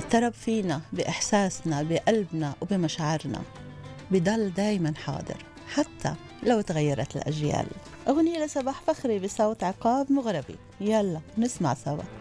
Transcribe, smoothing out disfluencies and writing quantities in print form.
الترب فينا بإحساسنا بقلبنا وبمشاعرنا بضل دايما حاضر حتى لو تغيرت الأجيال. أغنية لصباح فخري بصوت عقاب مغربي، يلا نسمع سوا.